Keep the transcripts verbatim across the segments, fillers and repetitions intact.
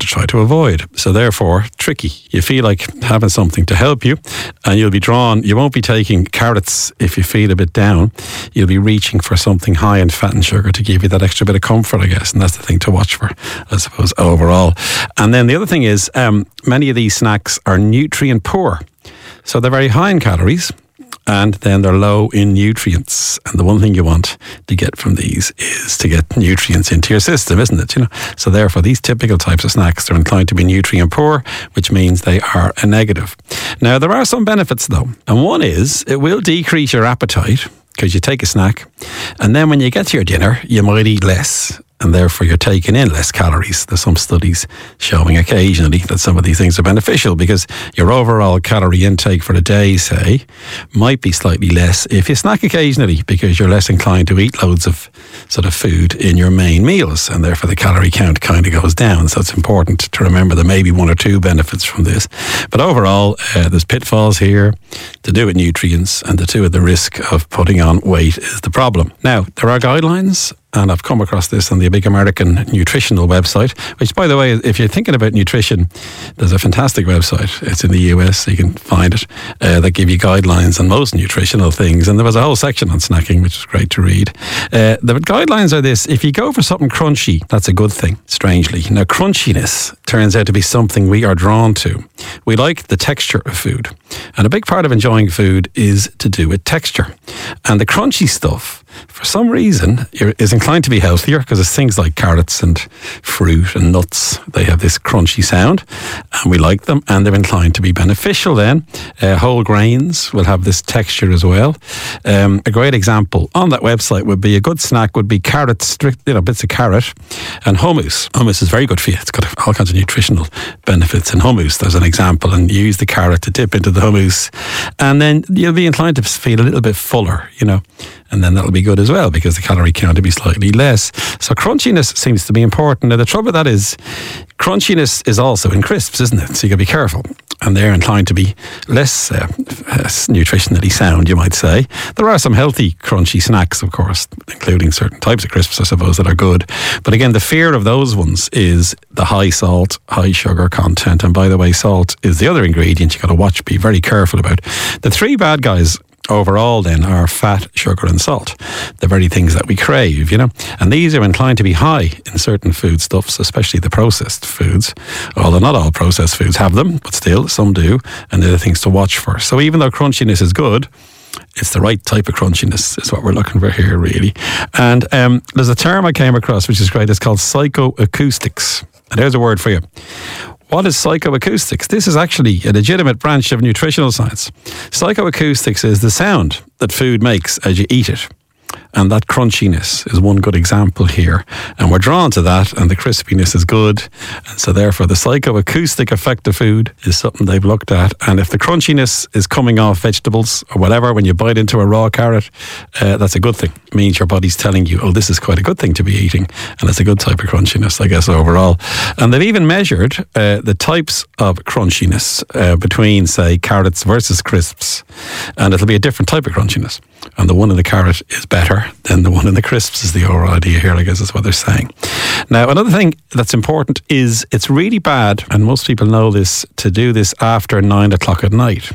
to try to avoid. So therefore, tricky. You feel like having something to help you, and you'll be drawn. You won't be taking carrots if you feel a bit down. You'll be reaching for something high in fat and sugar to give you that extra bit of comfort, I guess. And that's the thing to watch for, I suppose, overall. And then the other thing is, um, many of these snacks are nutrient poor. So they're very high in calories, and then they're low in nutrients. And the one thing you want to get from these is to get nutrients into your system, isn't it? You know, so therefore, these typical types of snacks are inclined to be nutrient poor, which means they are a negative. Now, there are some benefits though, and one is it will decrease your appetite because you take a snack, and then when you get to your dinner, you might eat less, and therefore you're taking in less calories. There's some studies showing occasionally that some of these things are beneficial because your overall calorie intake for the day, say, might be slightly less if you snack occasionally because you're less inclined to eat loads of sort of food in your main meals, and therefore the calorie count kind of goes down. So it's important to remember there may be one or two benefits from this. But overall, uh, there's pitfalls here to do with nutrients, and the two with the risk of putting on weight is the problem. Now, there are guidelines, and I've come across this on the big American nutritional website, which, by the way, if you're thinking about nutrition, there's a fantastic website. It's in the U S, so you can find it, uh, that give you guidelines on most nutritional things. And there was a whole section on snacking, which was great to read. Uh, the guidelines are this: if you go for something crunchy, that's a good thing, strangely. Now, crunchiness turns out to be something we are drawn to. We like the texture of food. And a big part of enjoying food is to do with texture. And the crunchy stuff, for some reason, is inclined to be healthier because it's things like carrots and fruit and nuts. They have this crunchy sound, and we like them, and they're inclined to be beneficial then. Uh, whole grains will have this texture as well. Um, a great example on that website would be, a good snack would be carrots, you know, bits of carrot and hummus. Hummus is very good for you. It's got all kinds of nutritional benefits in hummus. There's an example, and you use the carrot to dip into the hummus, and then you'll be inclined to feel a little bit fuller, you know, and then that'll be good as well because the calorie count will be slightly less. So crunchiness seems to be important. Now, the trouble with that is crunchiness is also in crisps, isn't it? So you got to be careful. And they're inclined to be less uh, nutritionally sound, you might say. There are some healthy crunchy snacks, of course, including certain types of crisps, I suppose, that are good. But again, the fear of those ones is the high salt, high sugar content. And by the way, salt is the other ingredient you got to watch, be very careful about. The three bad guys overall then are fat, sugar and salt, the very things that we crave, you know. And these are inclined to be high in certain foodstuffs, especially the processed foods, although not all processed foods have them, but still some do, and they're the things to watch for. So even though crunchiness is good, it's the right type of crunchiness is what we're looking for here, really. And um, there's a term I came across which is great. It's called psychoacoustics, and there's a word for you. What is psychoacoustics? This is actually a legitimate branch of nutritional science. Psychoacoustics is the sound that food makes as you eat it. And that crunchiness is one good example here. And we're drawn to that, and the crispiness is good. And so therefore the psychoacoustic effect of food is something they've looked at. And if the crunchiness is coming off vegetables or whatever, when you bite into a raw carrot, uh, that's a good thing. It means your body's telling you, oh, this is quite a good thing to be eating. And it's a good type of crunchiness, I guess, overall. And they've even measured uh, the types of crunchiness uh, between, say, carrots versus crisps. And it'll be a different type of crunchiness. And the one in the carrot is better than the one in the crisps is the overall idea here, I guess is what they're saying. Now, another thing that's important is it's really bad, and most people know this, to do this after nine o'clock at night.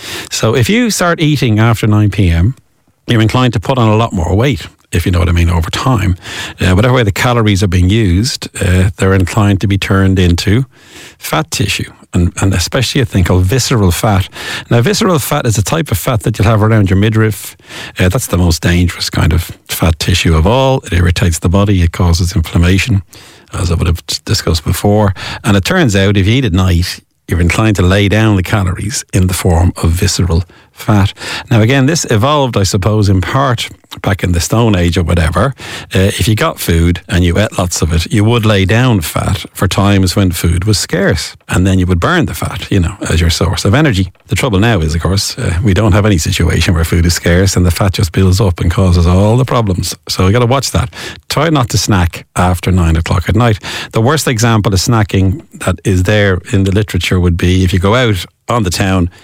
So if you start eating after nine p.m, you're inclined to put on a lot more weight, if you know what I mean, over time. Uh, whatever way the calories are being used, uh, they're inclined to be turned into fat tissue. And, and especially a thing called visceral fat. Now, visceral fat is a type of fat that you'll have around your midriff. Uh, that's the most dangerous kind of fat tissue of all. It irritates the body. It causes inflammation, as I would have discussed before. And it turns out if you eat at night, you're inclined to lay down the calories in the form of visceral fat. Now, again, this evolved, I suppose, in part back in the Stone Age or whatever. Uh, if you got food and you ate lots of it, you would lay down fat for times when food was scarce. And then you would burn the fat, you know, as your source of energy. The trouble now is, of course, uh, we don't have any situation where food is scarce and the fat just builds up and causes all the problems. So you got to watch that. Try not to snack after nine o'clock at night. The worst example of snacking that is there in the literature would be if you go out on the town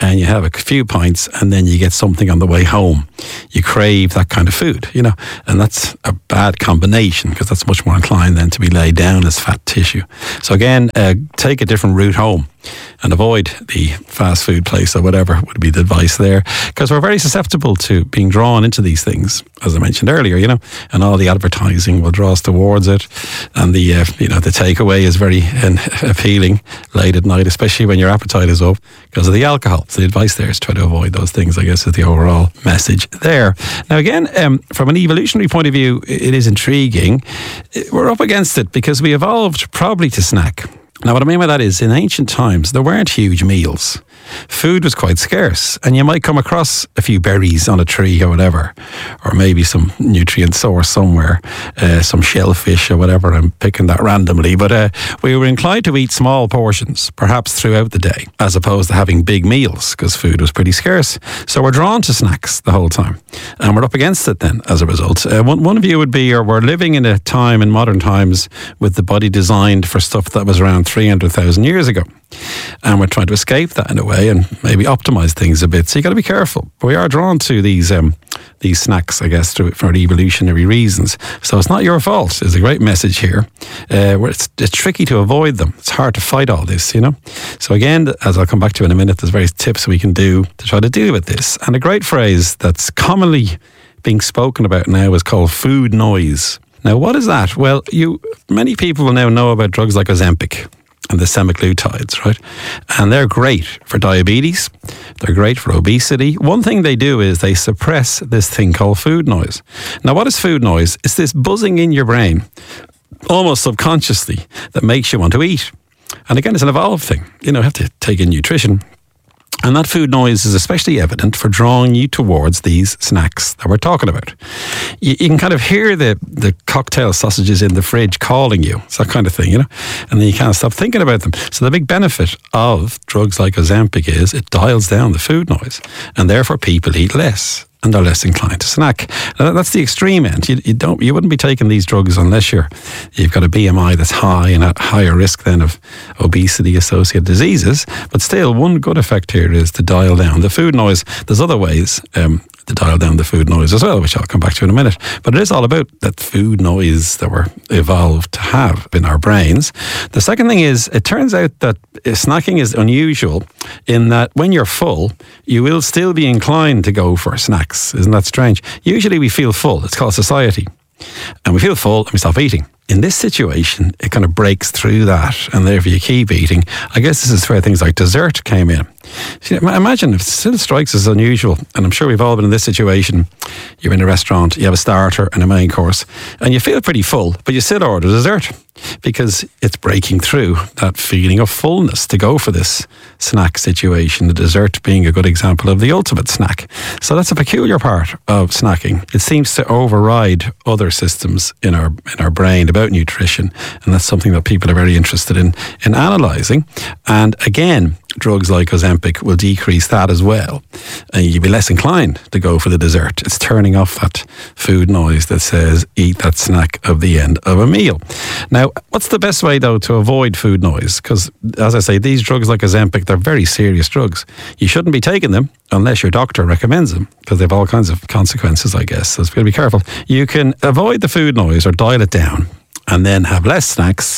and you have a few pints and then you get something on the way home. You crave that kind of food, you know, and that's a bad combination because that's much more inclined then to be laid down as fat tissue. So again, uh, take a different route home and avoid the fast food place or whatever would be the advice there, because we're very susceptible to being drawn into these things, as I mentioned earlier, you know, and all the advertising will draw us towards it, and the uh, you know the takeaway is very uh, appealing late at night, especially when your appetite is up because of the alcohol. So the advice there is try to avoid those things, I guess, is the overall message there. Now again, um, from an evolutionary point of view, it is intriguing. We're up against it because we evolved probably to snack. Now, what I mean by that is, in ancient times, there weren't huge meals. Food was quite scarce, and you might come across a few berries on a tree or whatever, or maybe some nutrient source somewhere, uh, some shellfish or whatever. I'm picking that randomly, but uh, we were inclined to eat small portions, perhaps throughout the day, as opposed to having big meals, because food was pretty scarce. So we're drawn to snacks the whole time, and we're up against it then, as a result. Uh, one, one view would be, or we're living in a time in modern times with the body designed for stuff that was around three hundred thousand years ago. And we're trying to escape that in a way and maybe optimize things a bit. So you got to be careful. But we are drawn to these um, these snacks, I guess, to, for evolutionary reasons. So it's not your fault. There's a great message here. Uh, where it's, it's tricky to avoid them. It's hard to fight all this, you know. So again, as I'll come back to in a minute, there's various tips we can do to try to deal with this. And a great phrase that's commonly being spoken about now is called food noise. Now, what is that? Well, you many people will now know about drugs like Ozempic and the semaglutides, right? And they're great for diabetes. They're great for obesity. One thing they do is they suppress this thing called food noise. Now, what is food noise? It's this buzzing in your brain, almost subconsciously, that makes you want to eat. And again, it's an evolved thing. You know, you have to take in nutrition. And that food noise is especially evident for drawing you towards these snacks that we're talking about. You, you can kind of hear the, the cocktail sausages in the fridge calling you. It's that kind of thing, you know. And then you can't stop thinking about them. So the big benefit of drugs like Ozempic is it dials down the food noise. And therefore people eat less. And they're less inclined to snack. Now, that's the extreme end. You, you don't, you wouldn't be taking these drugs unless you're, you've got a B M I that's high and at higher risk then of obesity-associated diseases. But still, one good effect here is to dial down the food noise. There's other ways um, to dial down the food noise as well, which I'll come back to in a minute. But it is all about that food noise that we're evolved to have in our brains. The second thing is, it turns out that snacking is unusual in that when you're full, you will still be inclined to go for snacks. Isn't that strange? Usually we feel full. It's called satiety. And we feel full and we stop eating. In this situation, it kind of breaks through that, and therefore you keep eating. I guess this is where things like dessert came in. See, imagine if it still strikes as unusual, and I'm sure we've all been in this situation. You're in a restaurant, you have a starter and a main course, and you feel pretty full, but you still order dessert because it's breaking through that feeling of fullness to go for this snack situation, the dessert being a good example of the ultimate snack. So that's a peculiar part of snacking. It seems to override other systems in our in our brain about nutrition, and that's something that people are very interested in in analysing. And again, drugs like Ozempic will decrease that as well, and you'll be less inclined to go for the dessert. It's turning off that food noise that says eat that snack of the end of a meal. Now, what's the best way though to avoid food noise? Because as I say, these drugs like Ozempic, they're very serious drugs. You shouldn't be taking them unless your doctor recommends them, because they have all kinds of consequences, I guess. So you've got to be careful. You can avoid the food noise or dial it down and then have less snacks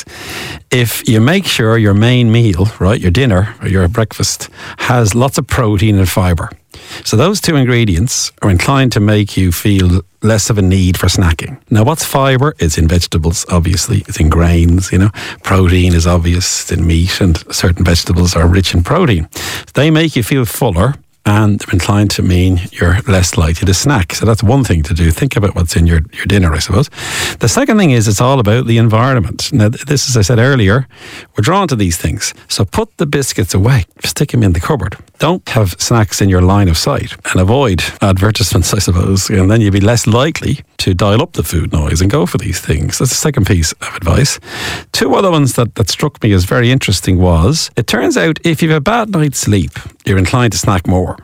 if you make sure your main meal, right, your dinner or your breakfast, has lots of protein and fibre. So those two ingredients are inclined to make you feel less of a need for snacking. Now, what's fibre? It's in vegetables, obviously. It's in grains, you know. Protein is obvious. It's in meat, and certain vegetables are rich in protein. They make you feel fuller, and they're inclined to mean you're less likely to snack. So that's one thing to do. Think about what's in your, your dinner, I suppose. The second thing is it's all about the environment. Now, this, as I said earlier, we're drawn to these things. So put the biscuits away. Stick them in the cupboard. Don't have snacks in your line of sight, and avoid advertisements, I suppose. And then you'll be less likely to dial up the food noise and go for these things. That's the second piece of advice. Two other ones that, that struck me as very interesting was, it turns out if you have a bad night's sleep, you're inclined to snack more.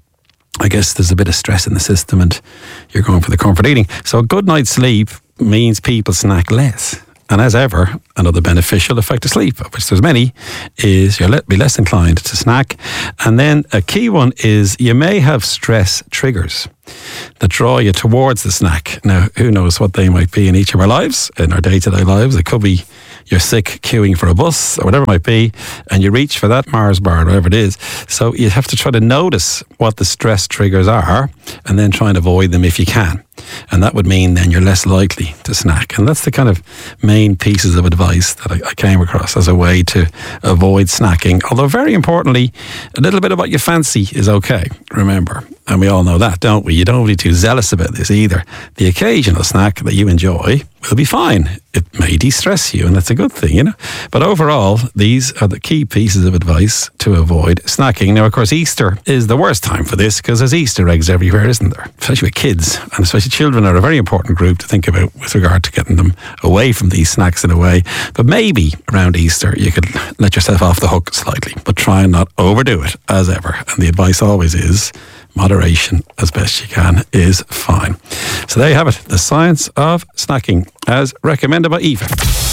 I guess there's a bit of stress in the system and you're going for the comfort eating. So a good night's sleep means people snack less. And as ever, another beneficial effect of sleep, of which there's many, is you'll be less inclined to snack. And then a key one is you may have stress triggers that draw you towards the snack. Now, who knows what they might be in each of our lives, in our day-to-day lives. It could be you're sick queuing for a bus or whatever it might be, and you reach for that Mars bar or whatever it is. So you have to try to notice what the stress triggers are and then try and avoid them if you can. And that would mean then you're less likely to snack. And that's the kind of main pieces of advice that I, I came across as a way to avoid snacking. Although very importantly, a little bit of what you fancy is okay, remember. And we all know that, don't we? You don't be too zealous about this either. The occasional snack that you enjoy will be fine. It may de-stress you, and that's a good thing, you know. But overall, these are the key pieces of advice to avoid snacking. Now, of course, Easter is the worst time for this because there's Easter eggs everywhere, isn't there? Especially with kids, and especially children are a very important group to think about with regard to getting them away from these snacks in a way. But maybe around Easter, you could let yourself off the hook slightly, but try and not overdo it, as ever. And the advice always is moderation, as best you can, is fine. So there you have it, the science of snacking, as recommended by Eva.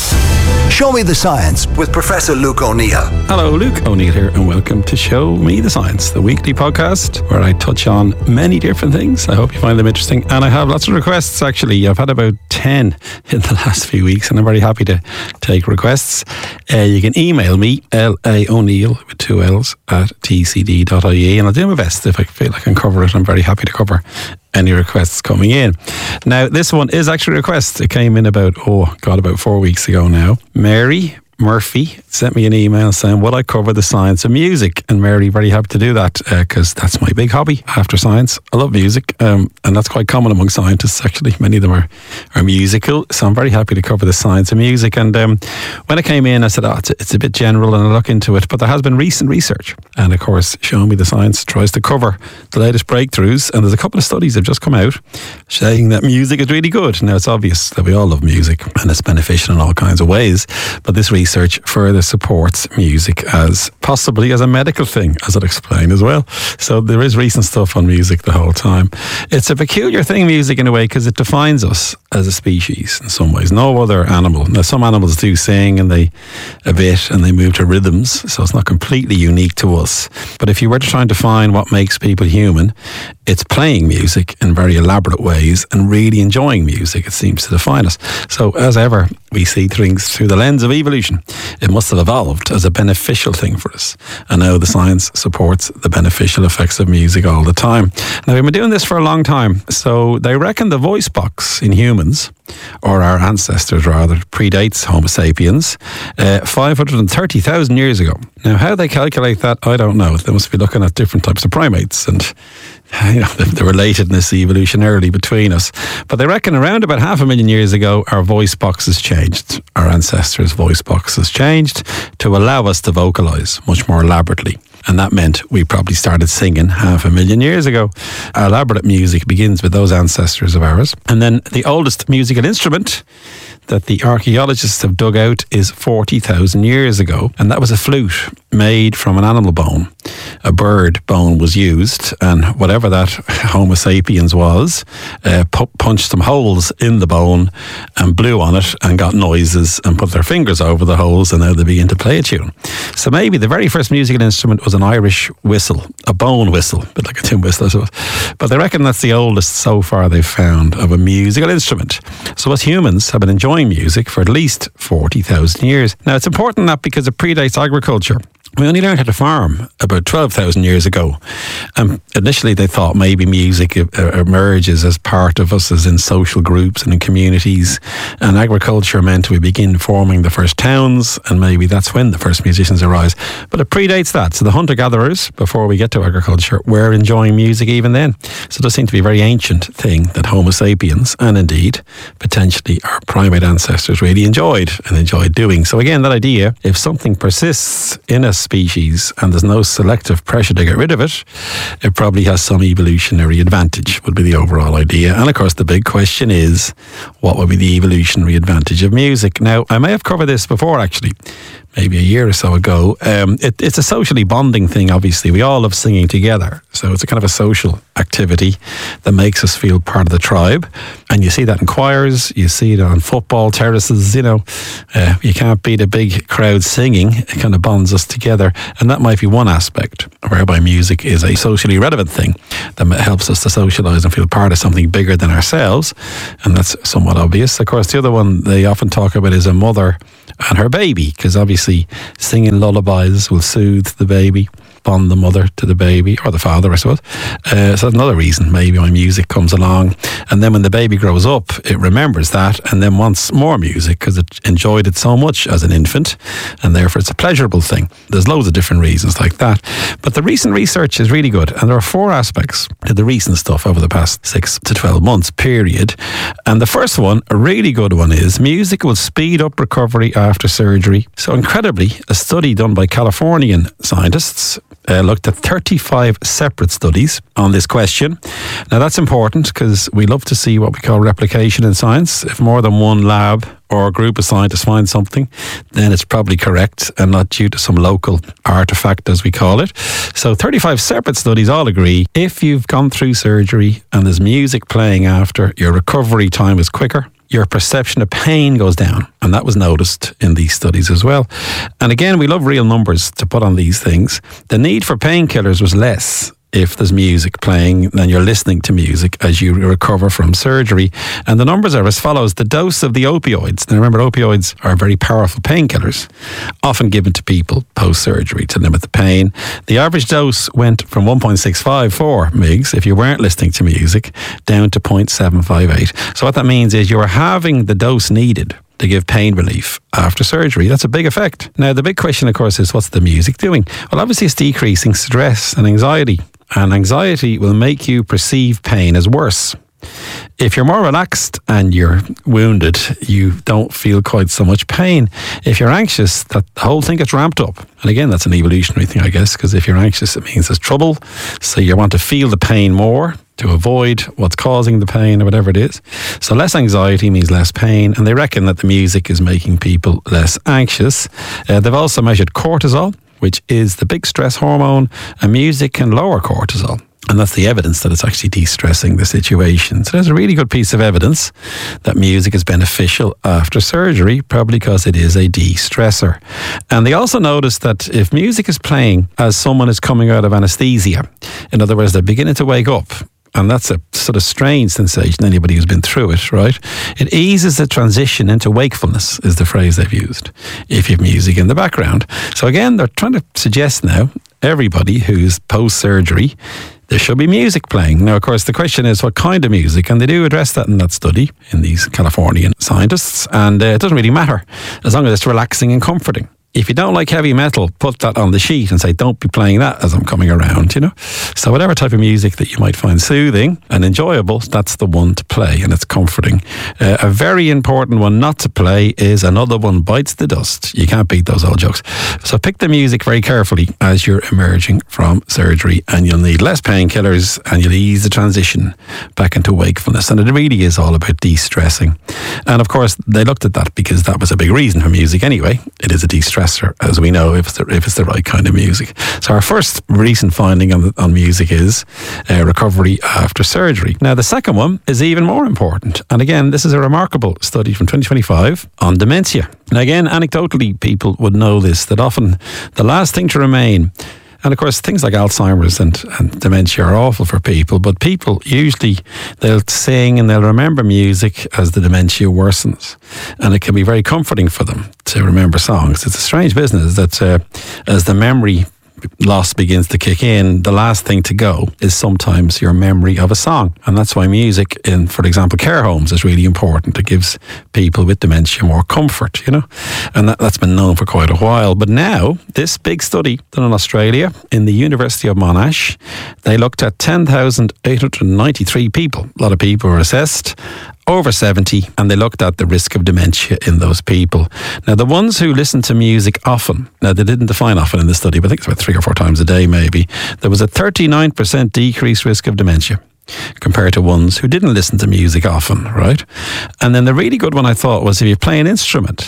Show Me the Science with Professor Luke O'Neill. Hello, Luke O'Neill here, and welcome to Show Me the Science, the weekly podcast where I touch on many different things. I hope you find them interesting, and I have lots of requests, actually. I've had about ten in the last few weeks, and I'm very happy to take requests. Uh, you can email me, L A O'Neill, with two L's, at t c d dot I E, and I'll do my best if I feel I can cover it. I'm very happy to cover any requests coming in. Now, this one is actually a request. It came in about, oh, God, about four weeks ago now. Mary Murphy sent me an email saying, would I cover the science of music? And Mary, very happy to do that because uh, that's my big hobby after science. I love music, um, and that's quite common among scientists, actually. Many of them are, are musical, so I'm very happy to cover the science of music. And um, when it came in, I said, oh, it's a, it's a bit general, and I'll look into it. But there has been recent research. And of course, Show Me the Science tries to cover the latest breakthroughs. And there's a couple of studies that have just come out saying that music is really good. Now, it's obvious that we all love music, and it's beneficial in all kinds of ways. But this research Research further supports music as possibly as a medical thing, as I'll explain as well. So there is recent stuff on music the whole time. It's a peculiar thing, music, in a way, because it defines us as a species in some ways. No other animal. Now, some animals do sing and they a bit and they move to rhythms, so it's not completely unique to us. But if you were to try and define what makes people human, it's playing music in very elaborate ways and really enjoying music. It seems to define us. So as ever, we see things through the lens of evolution. It must have evolved as a beneficial thing for us. And now the science supports the beneficial effects of music all the time. Now, we've been doing this for a long time. So they reckon the voice box in humans, or our ancestors rather, predates Homo sapiens uh, five hundred thirty thousand years ago. Now, how they calculate that, I don't know. They must be looking at different types of primates and you know, the, the relatedness evolutionarily between us. But they reckon around about half a million years ago, our voice boxes changed. Our ancestors' voice boxes changed to allow us to vocalise much more elaborately. And that meant we probably started singing half a million years ago. Our elaborate music begins with those ancestors of ours. And then the oldest musical instrument that the archaeologists have dug out is forty thousand years ago. And that was a flute made from an animal bone. A bird bone was used, and whatever that Homo sapiens was, uh, pu- punched some holes in the bone and blew on it and got noises and put their fingers over the holes, and now they begin to play a tune. So maybe the very first musical instrument was an Irish whistle, a bone whistle, a bit like a tin whistle, I suppose. But they reckon that's the oldest so far they've found of a musical instrument. So us humans have been enjoying music for at least forty thousand years. Now, it's important that because it predates agriculture. We only learned how to farm about twelve thousand years ago. Um, initially, they thought maybe music emerges as part of us, as in social groups and in communities. And agriculture meant we begin forming the first towns, and maybe that's when the first musicians arise. But it predates that. So the hunter-gatherers, before we get to agriculture, were enjoying music even then. So it does seem to be a very ancient thing that Homo sapiens, and indeed, potentially our primate ancestors, really enjoyed and enjoyed doing. So again, that idea, if something persists in a species and there's no selective pressure to get rid of it, it probably has some evolutionary advantage, would be the overall idea. And of course, the big question is, what would be the evolutionary advantage of music? Now, I may have covered this before, actually. maybe a year or so ago. Um, it, it's a socially bonding thing, obviously. We all love singing together. So it's a kind of a social activity that makes us feel part of the tribe. And you see that in choirs, you see it on football terraces, you know. Uh, you can't beat a big crowd singing. It kind of bonds us together. And that might be one aspect, whereby music is a socially relevant thing that helps us to socialise and feel part of something bigger than ourselves. And that's somewhat obvious. Of course, the other one they often talk about is a mother and her baby, because obviously singing lullabies will soothe the baby, bond the mother to the baby, or the father, I suppose. Uh, so that's another reason maybe why music comes along. And then when the baby grows up, it remembers that and then wants more music because it enjoyed it so much as an infant, and therefore it's a pleasurable thing. There's loads of different reasons like that. But the recent research is really good, and there are four aspects to the recent stuff over the past six to twelve months period. And the first one, a really good one, is music will speed up recovery after surgery. So incredibly, a study done by Californian scientists Uh, looked at thirty-five separate studies on this question. Now that's important because we love to see what we call replication in science. If more than one lab or a group of scientists find something, then it's probably correct and not due to some local artifact, as we call it. So thirty-five separate studies all agree if you've gone through surgery and there's music playing after, your recovery time is quicker. Your perception of pain goes down. And that was noticed in these studies as well. And again, we love real numbers to put on these things. The need for painkillers was less if there's music playing than you're listening to music as you recover from surgery. And the numbers are as follows. The dose of the opioids, now remember opioids are very powerful painkillers, often given to people post-surgery to limit the pain. The average dose went from one point six five four milligrams if you weren't listening to music down to zero point seven five eight. So what that means is you are having the dose needed to give pain relief after surgery. That's a big effect. Now, the big question, of course, is what's the music doing? Well, obviously it's decreasing stress and anxiety. And anxiety will make you perceive pain as worse. If you're more relaxed and you're wounded, you don't feel quite so much pain. If you're anxious, that the whole thing gets ramped up. And again, that's an evolutionary thing, I guess, because if you're anxious, it means there's trouble. So you want to feel the pain more to avoid what's causing the pain or whatever it is. So less anxiety means less pain. And they reckon that the music is making people less anxious. Uh, they've also measured cortisol, which is the big stress hormone, and music can lower cortisol. And that's the evidence that it's actually de-stressing the situation. So there's a really good piece of evidence that music is beneficial after surgery, probably because it is a de-stressor. And they also noticed that if music is playing as someone is coming out of anesthesia, in other words, they're beginning to wake up, and that's a sort of strange sensation, anybody who's been through it, right? It eases the transition into wakefulness, is the phrase they've used, if you have music in the background. So again, they're trying to suggest now, everybody who's post-surgery, there should be music playing. Now, of course, the question is what kind of music, and they do address that in that study, in these Californian scientists, and uh, it doesn't really matter, as long as it's relaxing and comforting. If you don't like heavy metal, put that on the sheet and say, don't be playing that as I'm coming around, you know. So whatever type of music that you might find soothing and enjoyable, that's the one to play, and it's comforting. Uh, a very important one not to play is Another One Bites the Dust. You can't beat those old jokes. So pick the music very carefully as you're emerging from surgery, and you'll need less painkillers and you'll ease the transition back into wakefulness. And it really is all about de-stressing. And of course, they looked at that because that was a big reason for music anyway. It is a de-stressor, as we know, if it's the, if it's the right kind of music. So our first recent finding on, the, on music is uh, recovery after surgery. Now, the second one is even more important. And again, this is a remarkable study from twenty twenty-five on dementia. Now, again, anecdotally, people would know this, that often the last thing to remain, and of course, things like Alzheimer's and, and dementia are awful for people, but people usually, they'll sing and they'll remember music as the dementia worsens. And it can be very comforting for them to remember songs. It's a strange business that uh, as the memory loss begins to kick in, the last thing to go is sometimes your memory of a song. And that's why music in, for example, care homes is really important. It gives people with dementia more comfort, you know, and that, that's been known for quite a while. But now, this big study done in Australia, in the University of Monash, they looked at ten thousand eight hundred ninety-three people. A lot of people were assessed, over seventy, and they looked at the risk of dementia in those people. Now, the ones who listen to music often, now they didn't define often in the study, but I think it's about three or four times a day maybe, there was a thirty-nine percent decreased risk of dementia compared to ones who didn't listen to music often, right? And then the really good one I thought was if you play an instrument,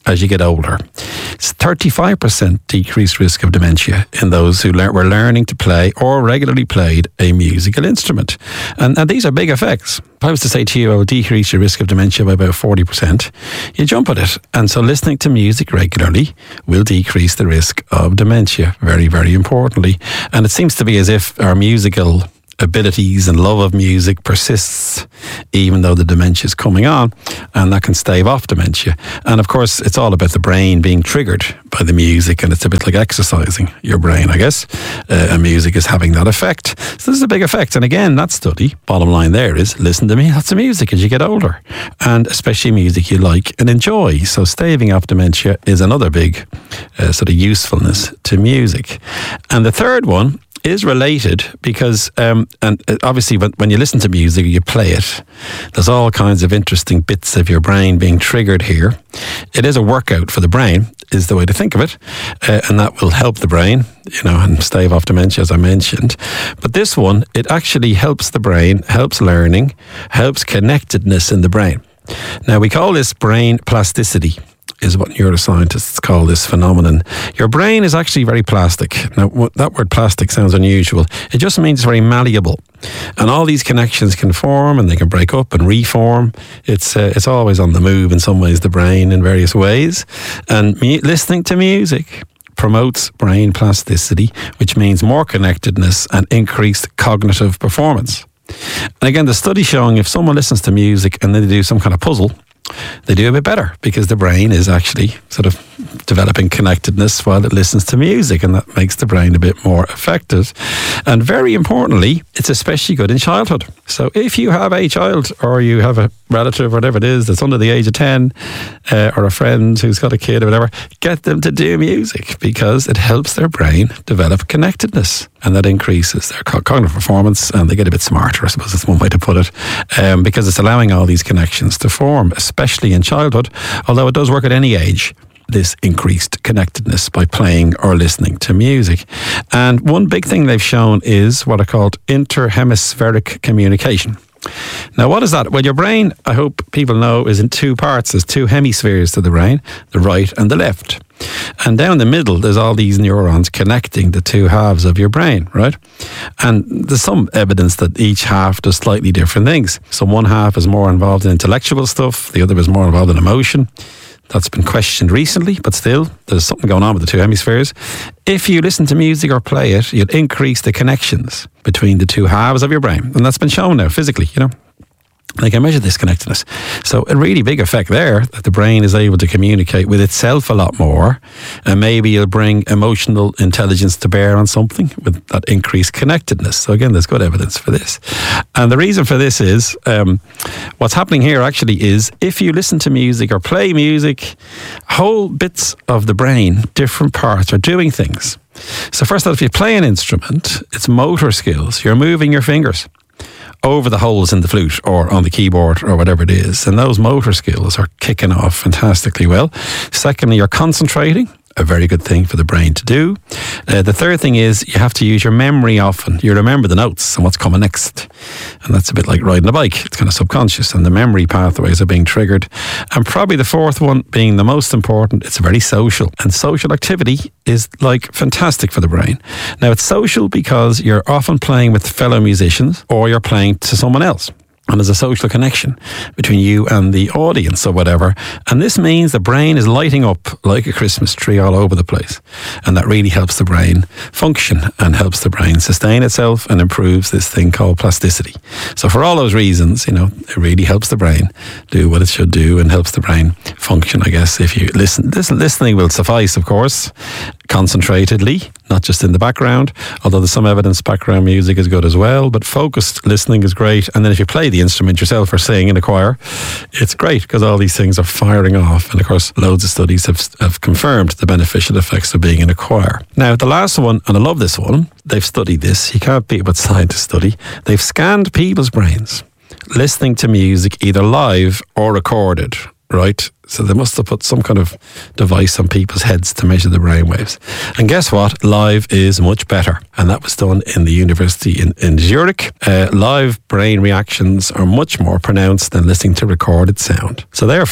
as you get older. It's thirty-five percent decreased risk of dementia in those who le- were learning to play or regularly played a musical instrument. And, and these are big effects. If I was to say to you, I will decrease your risk of dementia by about forty percent, you jump at it. And so listening to music regularly will decrease the risk of dementia, very, very importantly. And it seems to be as if our musical abilities and love of music persists even though the dementia is coming on, and that can stave off dementia. And of course, it's all about the brain being triggered by the music, and it's a bit like exercising your brain, I guess, uh, and music is having that effect. So this is a big effect. And again, that study, bottom line there is, listen to me, lots of music as you get older, and especially music you like and enjoy. So staving off dementia is another big uh, sort of usefulness to music. And the third one is related because, um, and obviously when, when you listen to music, you play it, there's all kinds of interesting bits of your brain being triggered here. It is a workout for the brain, is the way to think of it, uh, and that will help the brain, you know, and stave off dementia, as I mentioned. But this one, it actually helps the brain, helps learning, helps connectedness in the brain. Now, we call this brain plasticity, is what neuroscientists call this phenomenon. Your brain is actually very plastic. Now, what, that word plastic sounds unusual. It just means it's very malleable. And all these connections can form and they can break up and reform. It's uh, it's always on the move in some ways, the brain, in various ways. And mu- listening to music promotes brain plasticity, which means more connectedness and increased cognitive performance. And again, the study showing if someone listens to music and then they do some kind of puzzle, they do a bit better because the brain is actually sort of developing connectedness while it listens to music, and that makes the brain a bit more effective. And very importantly, it's especially good in childhood. So if you have a child or you have a relative or whatever it is that's under the age of ten, uh, or a friend who's got a kid or whatever, get them to do music because it helps their brain develop connectedness, and that increases their co- cognitive performance, and they get a bit smarter, I suppose that's one way to put it, um, because it's allowing all these connections to form, especially in childhood, although it does work at any age, this increased connectedness by playing or listening to music. And one big thing they've shown is what are called interhemispheric communication. Now, what is that? Well, your brain, I hope people know, is in two parts. There's two hemispheres to the brain, the right and the left. And down the middle, there's all these neurons connecting the two halves of your brain, right? And there's some evidence that each half does slightly different things. So one half is more involved in intellectual stuff, the other is more involved in emotion. That's been questioned recently, but still, there's something going on with the two hemispheres. If you listen to music or play it, you'll increase the connections between the two halves of your brain. And that's been shown now physically, you know. They can measure this connectedness. So a really big effect there, that the brain is able to communicate with itself a lot more, and maybe you'll bring emotional intelligence to bear on something with that increased connectedness. So again, there's good evidence for this. And the reason for this is, um, what's happening here actually is, if you listen to music or play music, whole bits of the brain, different parts are doing things. So first of all, if you play an instrument, it's motor skills. You're moving your fingers over the holes in the flute or on the keyboard or whatever it is. And those motor skills are kicking off fantastically well. Secondly, you're concentrating, a very good thing for the brain to do. Uh, the third thing is you have to use your memory often. You remember the notes and what's coming next. And that's a bit like riding a bike. It's kind of subconscious, and the memory pathways are being triggered. And probably the fourth one being the most important, it's very social. And social activity is like fantastic for the brain. Now, it's social because you're often playing with fellow musicians or you're playing to someone else. And there's a social connection between you and the audience or whatever. And this means the brain is lighting up like a Christmas tree all over the place. And that really helps the brain function and helps the brain sustain itself and improves this thing called plasticity. So for all those reasons, you know, it really helps the brain do what it should do and helps the brain function, I guess. If you listen, listen listening will suffice, of course, concentratedly, not just in the background, although there's some evidence background music is good as well, but focused listening is great. And then if you play the instrument yourself or sing in a choir, it's great because all these things are firing off. And of course, loads of studies have, have confirmed the beneficial effects of being in a choir. Now, the last one, and I love this one, they've studied this, you can't beat what scientists study, they've scanned people's brains listening to music either live or recorded, right? So they must have put some kind of device on people's heads to measure the brain waves. And guess what? Live is much better. And that was done in the university in, in Zurich. Uh, live brain reactions are much more pronounced than listening to recorded sound. So therefore,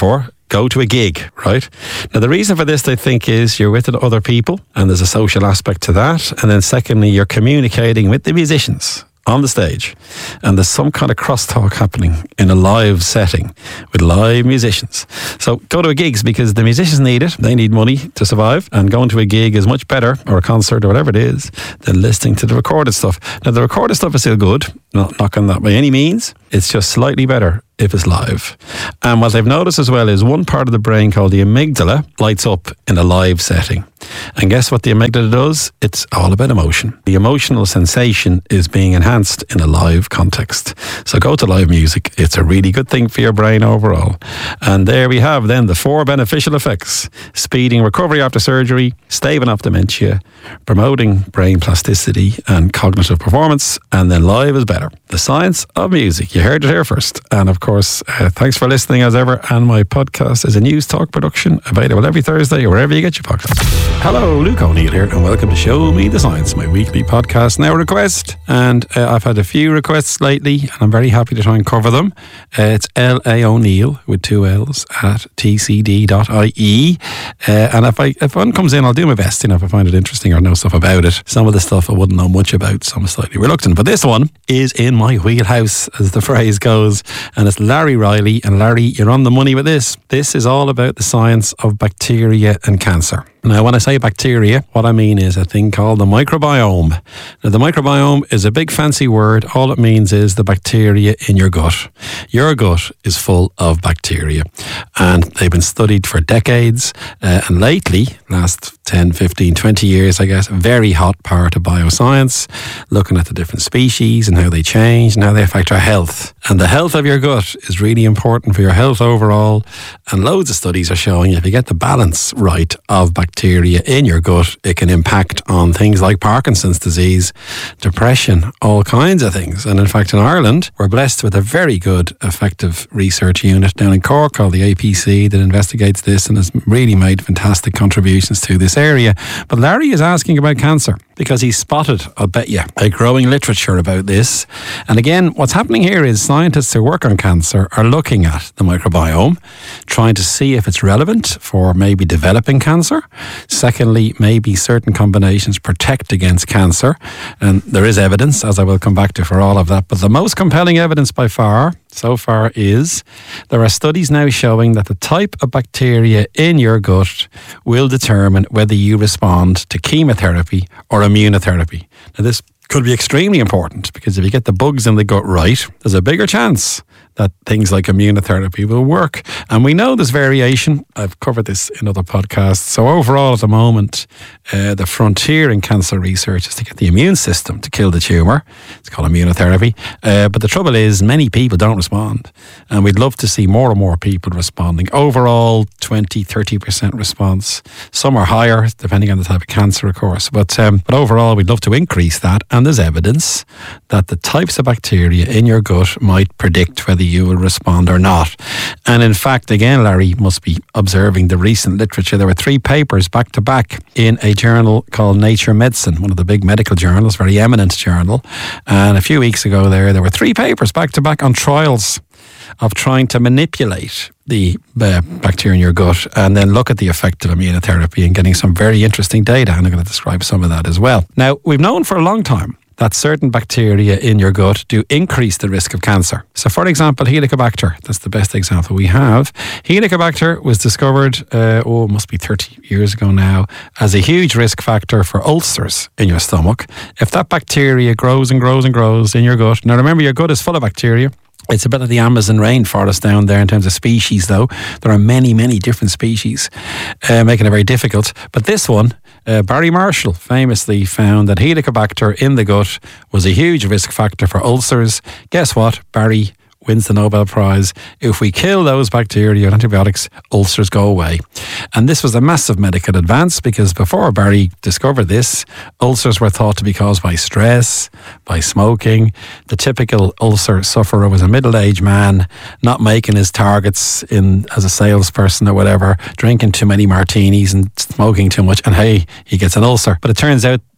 go to a gig, right? Now, the reason for this, I think, is you're with other people and there's a social aspect to that. And then secondly, you're communicating with the musicians on the stage, and there's some kind of crosstalk happening in a live setting with live musicians. So go to a gigs because the musicians need it. They need money to survive, and going to a gig is much better, or a concert or whatever it is, than listening to the recorded stuff. Now, the recorded stuff is still good, not knocking that by any means. It's just slightly better if it's live. And what they've noticed as well is one part of the brain called the amygdala lights up in a live setting. And guess what the amygdala does? It's all about emotion. The emotional sensation is being enhanced in a live context. So go to live music. It's a really good thing for your brain overall. And there we have then the four beneficial effects: speeding recovery after surgery, staving off dementia, promoting brain plasticity and cognitive performance, and then live is better. The science of music. You heard it here first. And of course, uh, thanks for listening as ever. And my podcast is a News Talk production, available every Thursday or wherever you get your podcast. Hello, Luke O'Neill here, and welcome to Show Me the Science, my weekly podcast now request. And uh, I've had a few requests lately, and I'm very happy to try and cover them. Uh, it's L A O'Neill with two L's at t c d dot i e. Uh, and if I if one comes in, I'll do my best. You know, if I find it interesting or know stuff about it. Some of the stuff I wouldn't know much about, so I'm slightly reluctant. But this one is in my wheelhouse, as the phrase goes. And it's Larry Riley. And Larry, you're on the money with this. This is all about the science of bacteria and cancer. Now, when I say bacteria, what I mean is a thing called the microbiome. Now, the microbiome is a big fancy word. All it means is the bacteria in your gut. Your gut is full of bacteria, and they've been studied for decades. Uh, and lately, last ten, fifteen, twenty years, I guess, a very hot part of bioscience, looking at the different species and how they change and how they affect our health. And the health of your gut is really important for your health overall. And loads of studies are showing if you get the balance right of bacteria, bacteria in your gut, it can impact on things like Parkinson's disease, depression, all kinds of things. And in fact, in Ireland, we're blessed with a very good, effective research unit down in Cork called the A P C that investigates this and has really made fantastic contributions to this area. But Larry is asking about cancer because he's spotted, I'll bet you, a growing literature about this. And again, what's happening here is scientists who work on cancer are looking at the microbiome, trying to see if it's relevant for maybe developing cancer. Secondly, maybe certain combinations protect against cancer. And there is evidence, as I will come back to, for all of that. But the most compelling evidence by far, so far, is there are studies now showing that the type of bacteria in your gut will determine whether you respond to chemotherapy or immunotherapy. Now, this could be extremely important because if you get the bugs in the gut right, there's a bigger chance that things like immunotherapy will work. And we know there's variation. I've covered this in other podcasts. So overall, at the moment, uh, the frontier in cancer research is to get the immune system to kill the tumour. It's called immunotherapy. Uh, but the trouble is many people don't respond. And we'd love to see more and more people responding. Overall, twenty, thirty percent response. Some are higher, depending on the type of cancer, of course. But, um, but overall, we'd love to increase that. And there's evidence that the types of bacteria in your gut might predict whether you will respond or not. And in fact, again, Larry must be observing the recent literature. There were three papers back to back in a journal called Nature Medicine, one of the big medical journals, very eminent journal. And a few weeks ago there, there were three papers back to back on trials of trying to manipulate the uh, bacteria in your gut and then look at the effect of immunotherapy and getting some very interesting data. And I'm going to describe some of that as well. Now, we've known for a long time that certain bacteria in your gut do increase the risk of cancer. So, for example, Helicobacter, that's the best example we have. Helicobacter was discovered, uh, oh, it must be thirty years ago now, as a huge risk factor for ulcers in your stomach. If that bacteria grows and grows and grows in your gut, now remember, your gut is full of bacteria. It's a bit of the Amazon rainforest down there in terms of species, though. There are many, many different species, uh, making it very difficult. But this one, uh, Barry Marshall famously found that Helicobacter in the gut was a huge risk factor for ulcers. Guess what? Barry wins the Nobel Prize. If we kill those bacteria with antibiotics, ulcers go away. And this was a massive medical advance because before Barry discovered this, ulcers were thought to be caused by stress, by smoking. The typical ulcer sufferer was a middle-aged man, not making his targets in as a salesperson or whatever, drinking too many martinis and smoking too much, and hey, he gets an ulcer. But it turns out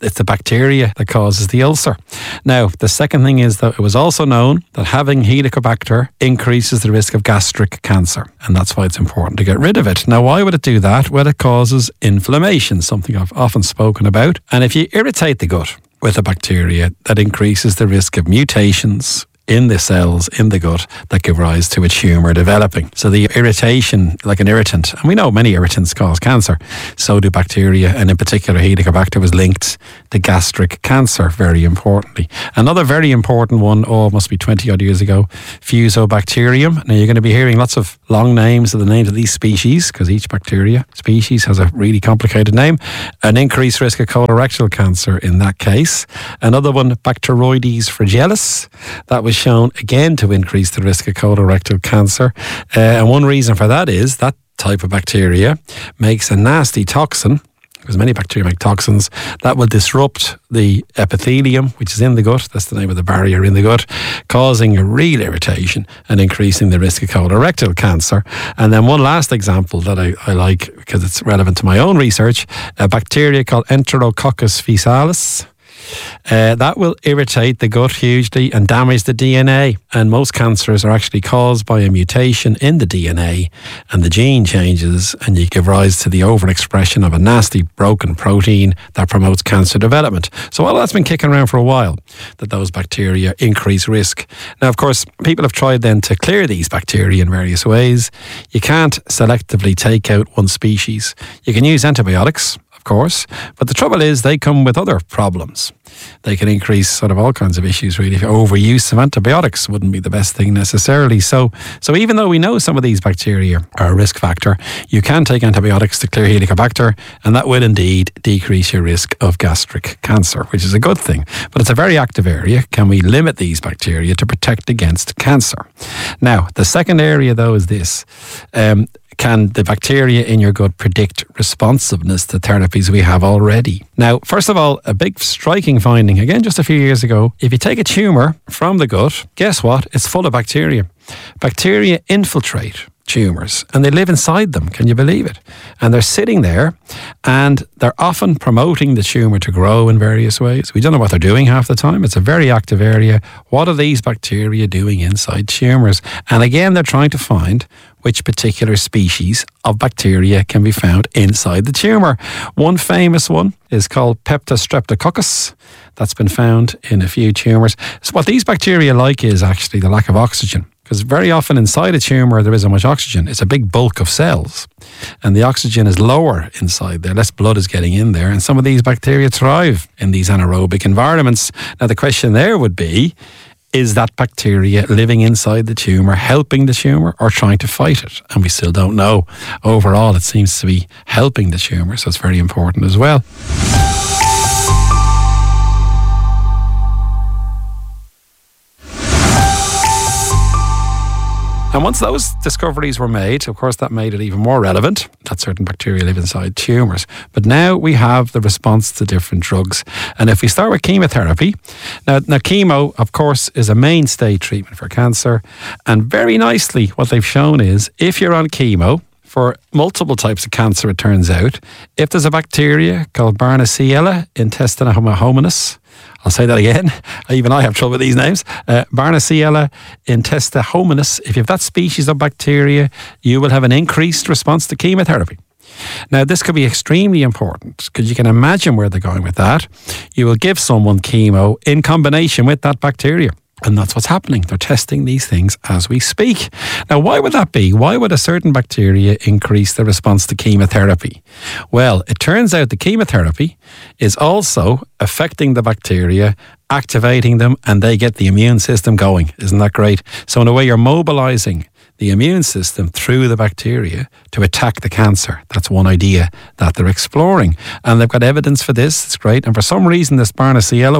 it's the bacteria that causes the ulcer. Now, the second thing is that it was also known that having Helicobacter increases the risk of gastric cancer, and that's why it's important to get rid of it. Now, why would it do that? Well, it causes inflammation, something I've often spoken about. And if you irritate the gut with a bacteria, that increases the risk of mutations in the cells in the gut that give rise to a tumour developing. So the irritation, like an irritant, and we know many irritants cause cancer, so do bacteria, and in particular Helicobacter was linked to gastric cancer, very importantly. Another very important one, oh, must be twenty odd years ago, Fusobacterium. Now you're going to be hearing lots of long names of the names of these species, because each bacteria species has a really complicated name. An increased risk of colorectal cancer in that case. Another one, Bacteroides fragilis, that was shown again to increase the risk of colorectal cancer. Uh, and one reason for that is that type of bacteria makes a nasty toxin, because many bacteria make toxins, that will disrupt the epithelium, which is in the gut. That's the name of the barrier in the gut, causing a real irritation and increasing the risk of colorectal cancer. And then one last example that I, I like, because it's relevant to my own research, a bacteria called Enterococcus faecalis. Uh, that will irritate the gut hugely and damage the D N A. And most cancers are actually caused by a mutation in the D N A, and the gene changes, and you give rise to the overexpression of a nasty broken protein that promotes cancer development. So all that's been kicking around for a while, that those bacteria increase risk. Now, of course, people have tried then to clear these bacteria in various ways. You can't selectively take out one species. You can use antibiotics, course, but the trouble is they come with other problems. They can increase sort of all kinds of issues, really. Overuse of antibiotics wouldn't be the best thing necessarily. So so even though we know some of these bacteria are a risk factor, you can take antibiotics to clear Helicobacter, and that will indeed decrease your risk of gastric cancer, which is a good thing. But it's a very active area. Can we limit these bacteria to protect against cancer? Now, the second area, though, is this. Um, Can the bacteria in your gut predict responsiveness to therapies we have already? Now, first of all, a big striking finding, again, just a few years ago, if you take a tumour from the gut, guess what? It's full of bacteria. Bacteria infiltrate tumours and they live inside them. Can you believe it? And they're sitting there and they're often promoting the tumour to grow in various ways. We don't know what they're doing half the time. It's a very active area. What are these bacteria doing inside tumours? And again, they're trying to find which particular species of bacteria can be found inside the tumour. One famous one is called Peptostreptococcus. That's been found in a few tumours. So what these bacteria like is actually the lack of oxygen. Because very often inside a tumour there isn't much oxygen. It's a big bulk of cells. And the oxygen is lower inside there. Less blood is getting in there. And some of these bacteria thrive in these anaerobic environments. Now the question there would be, is that bacteria living inside the tumour, helping the tumour, or trying to fight it? And we still don't know. Overall, it seems to be helping the tumour, so it's very important as well. And once those discoveries were made, of course, that made it even more relevant that certain bacteria live inside tumours. But now we have the response to different drugs. And if we start with chemotherapy, now, now chemo, of course, is a mainstay treatment for cancer. And very nicely, what they've shown is if you're on chemo, for multiple types of cancer, it turns out, if there's a bacteria called Barnacella intestina hominis, I'll say that again. Even I have trouble with these names. Uh, Barnacella intestina hominis. If you have that species of bacteria, you will have an increased response to chemotherapy. Now, this could be extremely important because you can imagine where they're going with that. You will give someone chemo in combination with that bacteria. And that's what's happening. They're testing these things as we speak. Now, why would that be? Why would a certain bacteria increase the response to chemotherapy? Well, it turns out the chemotherapy is also affecting the bacteria, activating them, and they get the immune system going. Isn't that great? So in a way, you're mobilizing the immune system through the bacteria to attack the cancer. That's one idea that they're exploring. And they've got evidence for this. It's great. And for some reason, this Barnacella one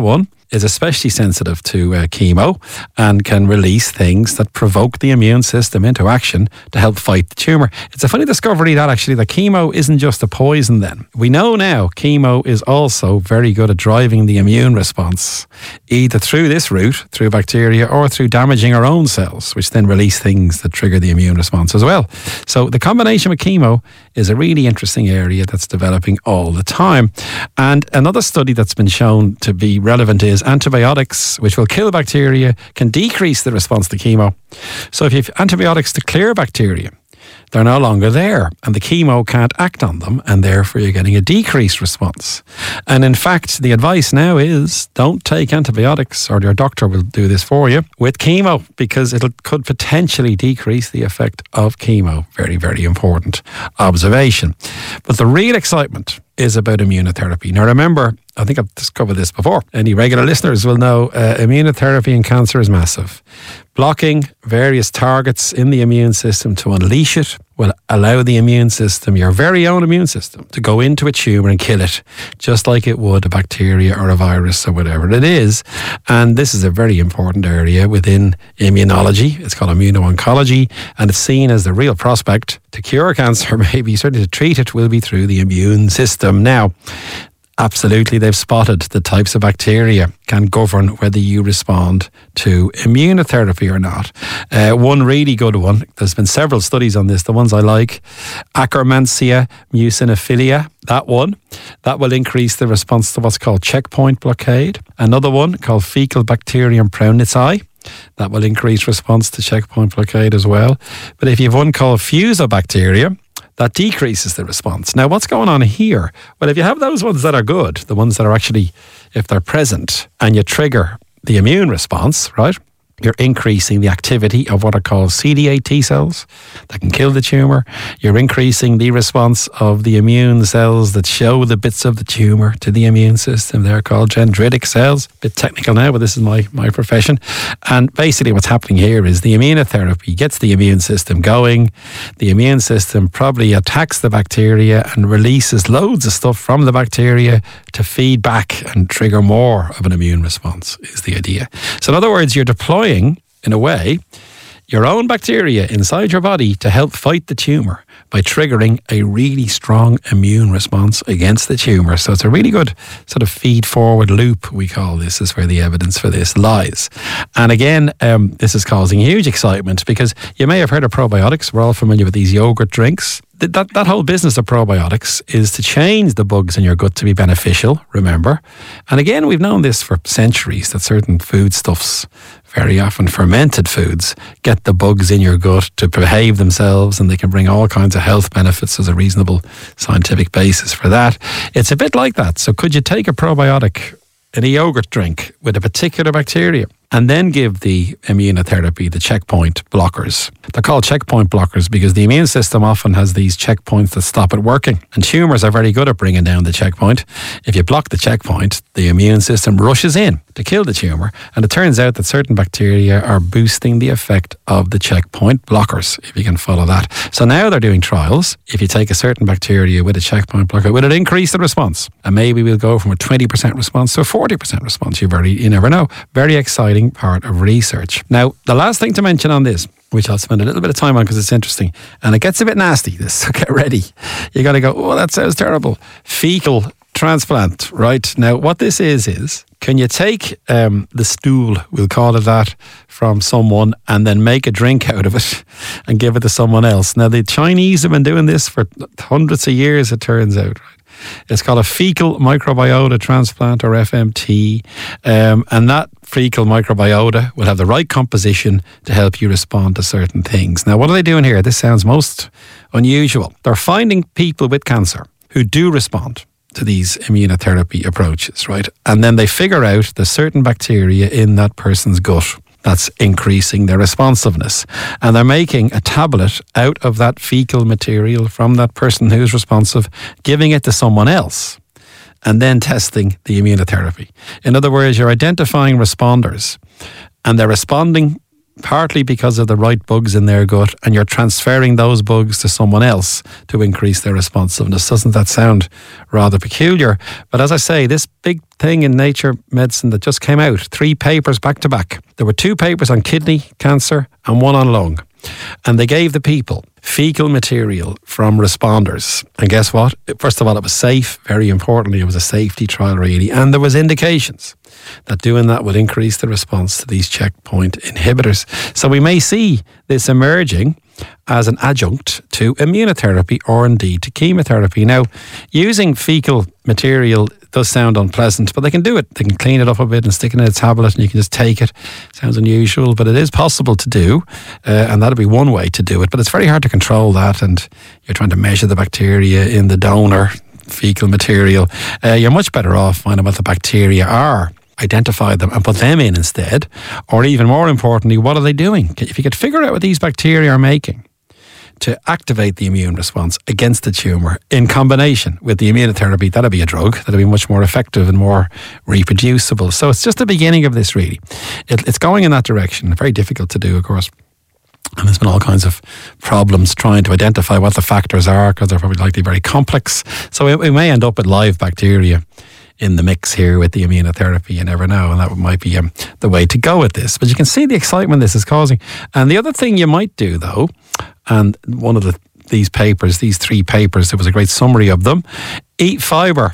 is especially sensitive to uh, chemo and can release things that provoke the immune system into action to help fight the tumour. It's a funny discovery that actually that chemo isn't just a poison then. We know now chemo is also very good at driving the immune response, either through this route, through bacteria, or through damaging our own cells, which then release things that trigger the immune response as well. So the combination with chemo is a really interesting area that's developing all the time. And another study that's been shown to be relevant is antibiotics, which will kill bacteria, can decrease the response to chemo. So if you have antibiotics to clear bacteria, they're no longer there and the chemo can't act on them, and therefore you're getting a decreased response. And in fact, the advice now is don't take antibiotics, or your doctor will do this for you, with chemo, because it could potentially decrease the effect of chemo. Very, very important observation. But the real excitement is about immunotherapy. Now remember, I think I've discovered this before. Any regular listeners will know uh, immunotherapy in cancer is massive. Blocking various targets in the immune system to unleash it will allow the immune system, your very own immune system, to go into a tumour and kill it, just like it would a bacteria or a virus or whatever it is. And this is a very important area within immunology. It's called immuno-oncology, and it's seen as the real prospect to cure cancer, maybe certainly to treat it, will be through the immune system. Now, absolutely, they've spotted the types of bacteria can govern whether you respond to immunotherapy or not. Uh, one really good one, there's been several studies on this, the ones I like, Akkermansia muciniphila, that one, that will increase the response to what's called checkpoint blockade. Another one called fecal bacterium praunici, that will increase response to checkpoint blockade as well. But if you have one called fusobacteria, that decreases the response. Now, what's going on here? Well, if you have those ones that are good, the ones that are actually, if they're present, and you trigger the immune response, right, you're increasing the activity of what are called C D eight T cells that can kill the tumour. You're increasing the response of the immune cells that show the bits of the tumour to the immune system. They're called dendritic cells. A bit technical now, but this is my, my profession. And basically what's happening here is the immunotherapy gets the immune system going. The immune system probably attacks the bacteria and releases loads of stuff from the bacteria to feed back and trigger more of an immune response, is the idea. So in other words, you're deploying, in a way, your own bacteria inside your body to help fight the tumour by triggering a really strong immune response against the tumour. So it's a really good sort of feed-forward loop, we call this, is where the evidence for this lies. And again, um, this is causing huge excitement because you may have heard of probiotics. We're all familiar with these yogurt drinks. That, that whole business of probiotics is to change the bugs in your gut to be beneficial, remember. And again, we've known this for centuries, that certain foodstuffs, very often fermented foods, get the bugs in your gut to behave themselves, and they can bring all kinds of health benefits. As a reasonable scientific basis for that. It's a bit like that. So could you take a probiotic in a yogurt drink with a particular bacteria and then give the immunotherapy, the checkpoint blockers? They're called checkpoint blockers because the immune system often has these checkpoints that stop it working. And tumours are very good at bringing down the checkpoint. If you block the checkpoint, the immune system rushes in to kill the tumour. And it turns out that certain bacteria are boosting the effect of the checkpoint blockers, if you can follow that. So now they're doing trials. If you take a certain bacteria with a checkpoint blocker, will it increase the response? And maybe we'll go from a twenty percent response to a forty percent response. You, very, you never know. Very exciting part of research. Now, the last thing to mention on this, which I'll spend a little bit of time on because it's interesting, and it gets a bit nasty, this, so get ready. You got to go, oh, that sounds terrible. Fecal transplant, right? Now, what this is, is can you take um, the stool, we'll call it that, from someone and then make a drink out of it and give it to someone else? Now, the Chinese have been doing this for hundreds of years, it turns out, right? It's called a fecal microbiota transplant, or F M T, um, and that fecal microbiota will have the right composition to help you respond to certain things. Now, what are they doing here? This sounds most unusual. They're finding people with cancer who do respond to these immunotherapy approaches, right? And then they figure out there's certain bacteria in that person's gut that's increasing their responsiveness. And they're making a tablet out of that fecal material from that person who's responsive, giving it to someone else, and then testing the immunotherapy. In other words, you're identifying responders, and they're responding partly because of the right bugs in their gut, and you're transferring those bugs to someone else to increase their responsiveness. Doesn't that sound rather peculiar? But as I say, this big thing in Nature Medicine that just came out, three papers back to back. There were two papers on kidney cancer and one on lung. And they gave the people fecal material from responders. And guess what? First of all, it was safe. Very importantly, it was a safety trial really. And there was indications that doing that would increase the response to these checkpoint inhibitors. So we may see this emerging as an adjunct to immunotherapy or indeed to chemotherapy. Now, using fecal material does sound unpleasant, but they can do it. They can clean it up a bit and stick it in a tablet and you can just take it. Sounds unusual, but it is possible to do, uh, and that'll be one way to do it. But it's very hard to control that, and you're trying to measure the bacteria in the donor fecal material. Uh, you're much better off finding what the bacteria are, identify them and put them in instead. Or even more importantly, what are they doing? If you could figure out what these bacteria are making to activate the immune response against the tumour in combination with the immunotherapy, that'll be a drug that'll be much more effective and more reproducible. So it's just the beginning of this really. It, it's going in that direction. Very difficult to do, of course. And there's been all kinds of problems trying to identify what the factors are, because they're probably likely very complex. So we, we may end up with live bacteria in the mix here with the immunotherapy. You never know, and that might be um, the way to go with this. But you can see the excitement this is causing. And the other thing you might do, though, and one of the these papers, these three papers, there was a great summary of them. Eat fibre.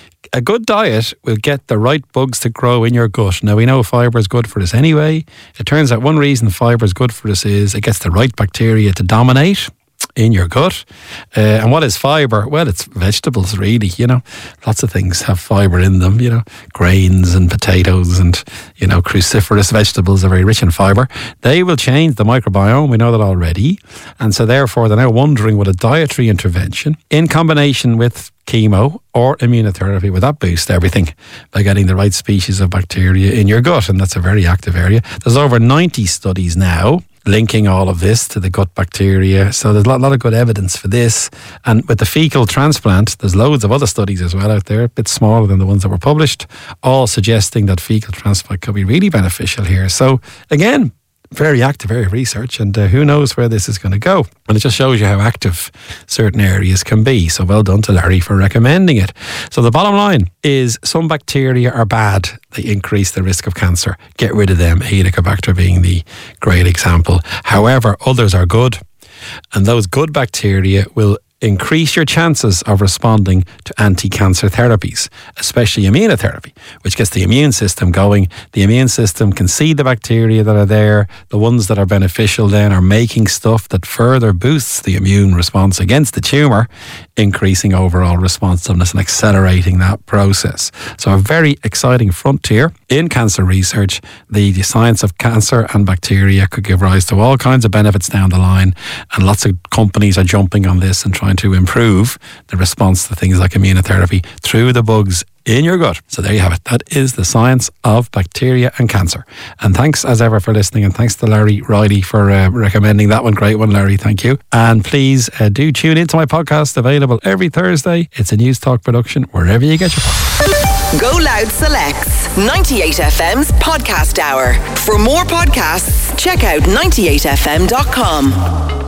A good diet will get the right bugs to grow in your gut. Now, we know fibre is good for us anyway. It turns out one reason fibre is good for us is it gets the right bacteria to dominate in your gut. Uh, and what is fibre? Well, it's vegetables, really, you know. Lots of things have fibre in them, you know. Grains and potatoes and, you know, cruciferous vegetables are very rich in fibre. They will change the microbiome, we know that already. And so therefore, they're now wondering what a dietary intervention in combination with chemo or immunotherapy, would that boost everything by getting the right species of bacteria in your gut? And that's a very active area. There's over ninety studies now linking all of this to the gut bacteria. So there's a lot, lot of good evidence for this. And with the fecal transplant, there's loads of other studies as well out there, a bit smaller than the ones that were published, all suggesting that fecal transplant could be really beneficial here. So again, very active area of research, and uh, who knows where this is going to go. And it just shows you how active certain areas can be. So well done to Larry for recommending it. So the bottom line is some bacteria are bad. They increase the risk of cancer. Get rid of them, Helicobacter being the great example. However, others are good, and those good bacteria will increase your chances of responding to anti-cancer therapies, especially immunotherapy, which gets the immune system going. The immune system can see the bacteria that are there. The ones that are beneficial then are making stuff that further boosts the immune response against the tumour, increasing overall responsiveness and accelerating that process. So a very exciting frontier in cancer research. The, the science of cancer and bacteria could give rise to all kinds of benefits down the line, and lots of companies are jumping on this and trying to improve the response to things like immunotherapy through the bugs in your gut. So there you have it. That is the science of bacteria and cancer. And thanks as ever for listening, and thanks to Larry Riley for uh, recommending that one. Great one, Larry. Thank you. And please uh, do tune into my podcast, available every Thursday. It's a News Talk production wherever you get your podcasts. Go Loud selects ninety-eight F M's Podcast Hour. For more podcasts, check out ninety-eight F M dot com.